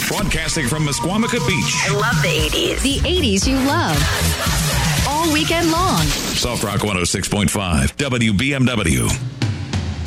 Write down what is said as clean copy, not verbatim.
Broadcasting from Mesquamacut Beach. I love the 80s. The 80s you love. All weekend long. Soft Rock 106.5 WBMW.